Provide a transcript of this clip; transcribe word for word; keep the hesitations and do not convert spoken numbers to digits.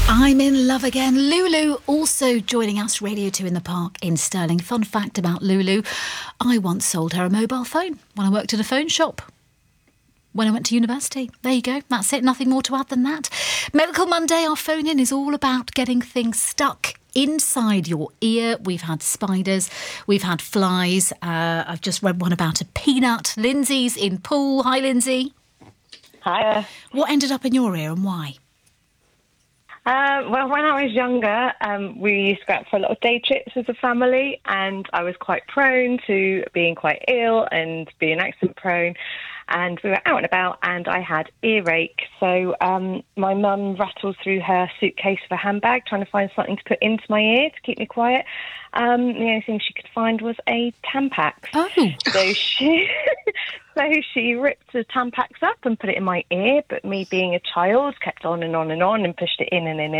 I'm in love again. Lulu also joining us, Radio two in the Park in Stirling. Fun fact about Lulu, I once sold her a mobile phone when I worked in a phone shop. When I went to university. There you go. That's it. Nothing more to add than that. Medical Monday, our phone in is all about getting things stuck inside your ear. We've had spiders. We've had flies. Uh, I've just read one about a peanut. Lindsay's in Poole. Hi, Lindsay. Hi. What ended up in your ear and why? Uh, well, when I was younger, um, we used to go out for a lot of day trips as a family, and I was quite prone to being quite ill and being accident prone. And we were out and about, and I had earache. So um, my mum rattled through her suitcase of a handbag trying to find something to put into my ear to keep me quiet. Um, the only thing she could find was a Tampax. Oh. So she, so she ripped the Tampax up and put it in my ear, but me being a child kept on and on and on and pushed it in and in